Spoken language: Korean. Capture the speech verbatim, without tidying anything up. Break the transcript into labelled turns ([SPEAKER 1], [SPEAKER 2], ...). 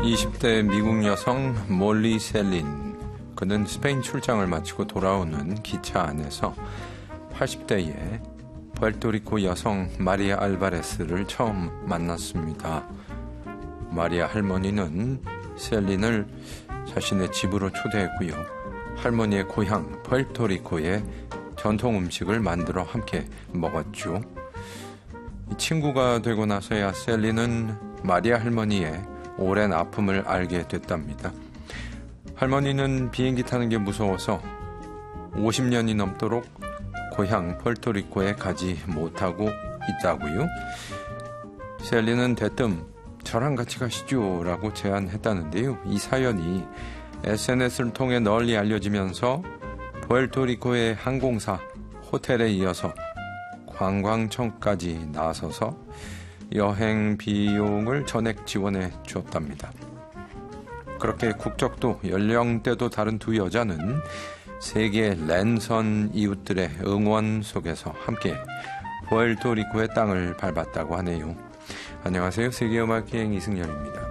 [SPEAKER 1] 이십 대 미국 여성 몰리 셀린. 그는 스페인 출장을 마치고 돌아오는 기차 안에서 팔십 대의 푸에르토리코 여성 마리아 알바레스를 처음 만났습니다. 마리아 할머니는 셀린을 자신의 집으로 초대했고요. 할머니의 고향 푸에르토리코의 전통 음식을 만들어 함께 먹었죠. 친구가 되고 나서야 셀린은 마리아 할머니의 오랜 아픔을 알게 됐답니다. 할머니는 비행기 타는 게 무서워서 오십 년이 넘도록 고향 푸에르토리코에 가지 못하고 있다고요. 셀린은 대뜸 저랑 같이 가시죠 라고 제안했다는데요. 이 사연이 에스엔에스를 통해 널리 알려지면서 푸에르토리코의 항공사, 호텔에 이어서 관광청까지 나서서 여행 비용을 전액 지원해 주었답니다. 그렇게 국적도 연령대도 다른 두 여자는 세계 랜선 이웃들의 응원 속에서 함께 푸에르토리코의 땅을 밟았다고 하네요. 안녕하세요. 세계음악여행 이승열입니다.